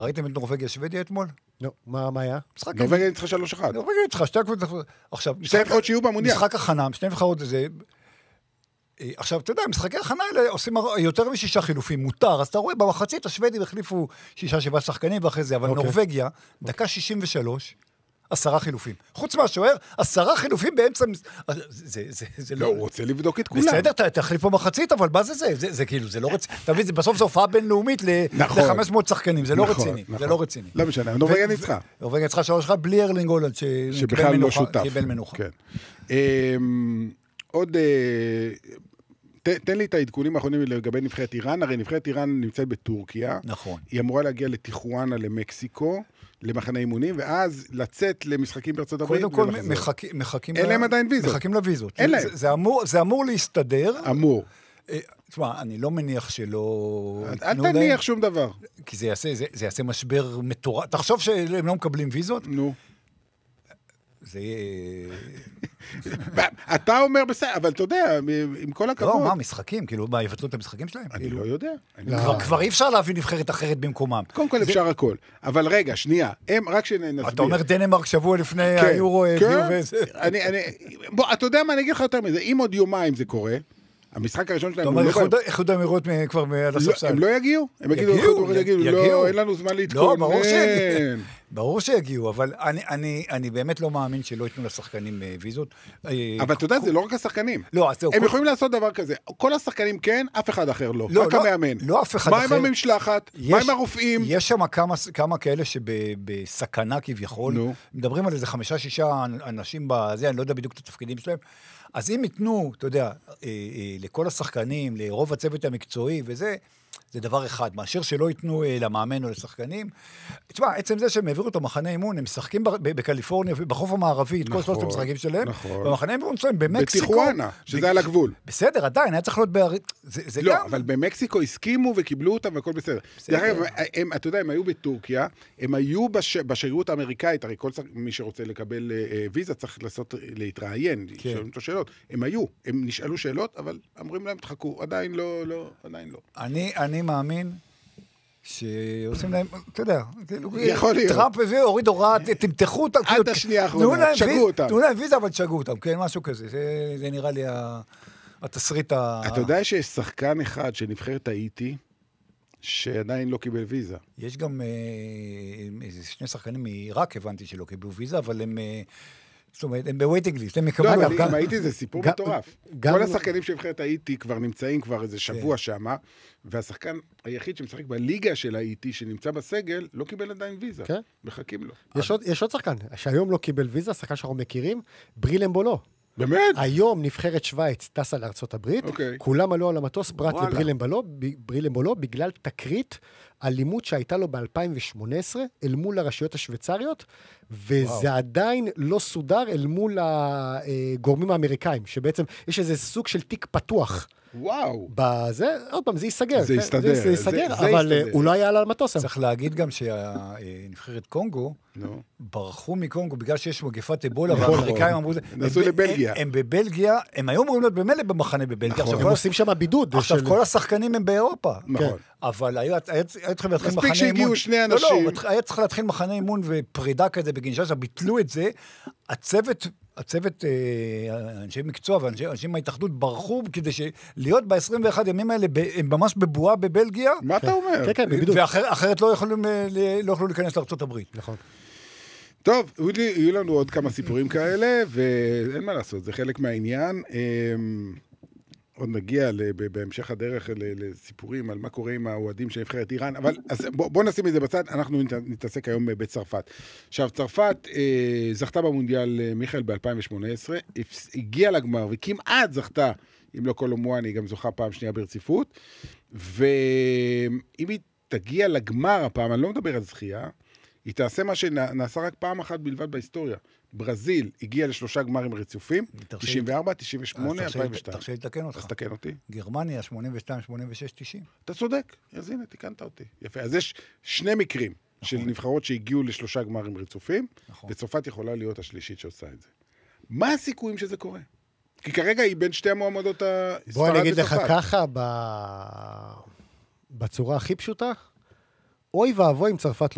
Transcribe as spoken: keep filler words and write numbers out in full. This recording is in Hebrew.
ראיתם את נורווגיה שוודיה אתמול? לא, מה היה? נורווגיה ניצחה שלוש אחת. נורווגיה ניצחה, שתי הקבוצות. עכשיו, שתי נבחרות שיהיו במונדיאל. משחק הכנה, שתי נבחרות זה... עכשיו, אתה יודע, משחקי הכנה האלה עושים יותר משישה חילופים, מותר, אז אתה רואה, במחצית השוודים החליפו שישה, שבעה שחקנים ואחרי זה, אבל נורווגיה, דקה שישים ושלוש, עשרה חילופים. חוץ מהשוער, עשרה חילופים באמצע... לא, הוא רוצה לבדוק את כולם. בסדר, תחליף במחצית, אבל מה זה זה? זה כאילו, זה לא רציני. אתה מבין, בסוף זו הופעה בינלאומית ל-חמש מאות שחקנים, זה לא רציני. זה לא רציני. לא משנה, נורווגיה ניצחה. נורווגיה ניצחה שלוש אחת בלי ארלינג הולנד, שבכלל לא שותף. קיבל מנוחה. עוד... תן לי את העדכונים האחרונים לגבי נבחרת איראן, הרי נבחרת איראן נמצאת בטורקיה. נכון. היא אמורה להגיע לטיחואנה, למקסיקו, למחנה אימונים, ואז לצאת למשחקים בארצות הברית. קודם כל מחכים... אין להם עדיין ויזות. מחכים לויזות. אין להם. זה אמור להסתדר. אמור. תשמע, אני לא מניח שלא... אל תניח שום דבר. כי זה יעשה משבר מטורף. תחשוב שהם לא מקבלים ויזות? נו. זה יהיה... אתה אומר בסדר, אבל אתה יודע, עם כל הכבוד... לא, מה, משחקים? כאילו, מה, יבטלו את המשחקים שלהם? אני לא יודע. כבר אי אפשר להביא נבחרת אחרת במקומם. קודם כל אפשר הכל. אבל רגע, שנייה, הם רק שנסביר. אתה אומר דנמרק שבוע לפני היורו... כן, בוא, אתה יודע מה, אני אגיד לך יותר מזה, אם עוד יומיים זה קורה, המשחק הראשון שלהם... אתה אומר, איחוד האמירויות כבר מעל הספסל. הם לא יגיעו? הם יגידו, לא, אין לנו זמן להתכונן. לא, ברור שיגיעו. ברור שיגיעו, אבל אני באמת לא מאמין שלא ייתנו לשחקנים ויזות. אבל אתה יודע, זה לא רק השחקנים. לא, הם יכולים לעשות דבר כזה. כל השחקנים כן, אף אחד אחר לא. רק המאמן. לא אף אחד אחר. מה עם המשלחת? מה עם הרופאים? יש שם כמה כאלה שבסכנה כביכול. מדברים על איזה חמישה, שישה אנשים בזה, אני לא יודע בדיוק את התפקידים שלהם. אז אם ייתנו, אתה יודע, לכל השחקנים, לרוב הצוות המקצועי וזה, זה דבר אחד, מאשר שלא ייתנו למאמן או לשחקנים. תשמע, עצם זה שהם העבירו את המחנה אימון, הם משחקים בקליפורניה, בחוף המערבי, את כל שלושת המשחקים שלהם, במחנה אימון שלהם, במקסיקו. בטיחואנה, שזה על הגבול. בסדר, עדיין, היה צריך להיות בערי... לא, אבל במקסיקו הסכימו וקיבלו אותם והכל בסדר. אתה יודע, הם היו בטורקיה, הם היו בשגרירות האמריקאית, הרי כל מי שרוצה לקבל ויזה צריך להתראיין, שואלים אותו שאלות. הם היו, הם נשאלו שאלות, אבל אמרים להם, תחכו, עדיין לא, לא, עדיין לא. אני, אני מאמין שעושים להם, אתה יודע, יכול להיות. טראמפ וזה, הוריד הוראה, תמתחו אותם. עד השנייה האחרונה, שגעו אותם. תנו להם ויזה, אבל שגעו אותם, כן, משהו כזה. זה נראה לי התסריט ה... אתה יודע שיש שחקן אחד שנבחרת האיטי, שעדיין לא קיבל ויזה. יש גם שני שחקנים מעיראק, הבנתי שלא קיבלו ויזה, אבל הם... זאת אומרת, הם בווייטינג ליסט, הם מקבלים... לא, אבל אם הייתי זה סיפור מטורף. כל השחקנים שנבחרת האיטי כבר נמצאים כבר איזה שבוע שמה, והשחקן היחיד שמשחק בליגה של האיטי, שנמצא בסגל, לא קיבל עדיין ויזה. מחכים לו. יש עוד שחקן, שהיום לא קיבל ויזה, שחקן שאנחנו מכירים, ברילם אמבולו. באמת? היום נבחרת שוויץ טסה לארצות הברית, כולם עלו על המטוס פרט לברילם אמבולו, בגלל תקרית אלימות שהייתה לו ב-אלפיים שמונה עשרה, אל מול הרשויות השוויצריות, וזה עדיין לא סודר אל מול הגורמים האמריקאים, שבעצם יש איזה סוג של תיק פתוח. וואו. בזה, עוד פעם, זה ייסגר. זה יסתדר. זה ייסגר, אבל הוא לא היה על המטוס. צריך להגיד גם שהנבחרת קונגו, ברחו מקונגו, בגלל שיש מגפת אבולה, והאמריקאים אמרו, נסו לבלגיה. הם בבלגיה, הם היו אמורים להיות במלא במחנה בבלגיה. הם עושים שם בידוד. עכשיו, כל השחקנים הם באירופה. נכון. אבל היה צריך להתחיל מחנה אימון. מספיק שהגיעו שני אנשים. לא, לא, היה צריך להתחיל מחנה אימון ופרידה כזה בגינשאסה, ביטלו את זה. הצוות, הצוות, אנשי מקצוע ואנשים מההתאחדות ברחו כדי להיות ב-עשרים ואחד ימים האלה, הם ממש בבועה בבלגיה. מה אתה אומר? כן, כן, בבידוד. ואחרת לא יכולו להיכנס לארצות הברית. נכון. טוב, יהיו לנו עוד כמה סיפורים כאלה, ואין מה לעשות, זה חלק מהעניין. עוד נגיע בהמשך הדרך לסיפורים על מה קורה עם האוהדים של נבחרת איראן, אבל בואו נשים את זה בצד, אנחנו נתעסק היום בצרפת. עכשיו, צרפת זכתה במונדיאל מיכאל ב-אלפיים שמונה עשרה, הגיעה לגמר וכמעט זכתה, אם לא כל אומואן, היא גם זוכה פעם שנייה ברציפות, ואם היא תגיע לגמר הפעם, אני לא מדבר על זכייה, היא תעשה מה שנעשה רק פעם אחת בלבד בהיסטוריה. ברזיל הגיעה לשלושה גמרים רצופים, תשעים וארבע, תשעים ושמונה, אלפיים ושתיים. תרשה לתקן אותך. אז תקן אותי. גרמניה, שמונים ושתיים, שמונים ושש, תשעים. אתה צודק. אז הנה, תיקנת אותי. יפה. אז יש שני מקרים של נבחרות שהגיעו לשלושה גמרים רצופים, וצרפת יכולה להיות השלישית שעושה את זה. מה הסיכויים שזה קורה? כי כרגע היא בין שתי המועמדות הספרד וצרפת. בוא אני אגיד לך ככה, בצורה הכי פשוטה, אוי ואבוי אם צרפת לא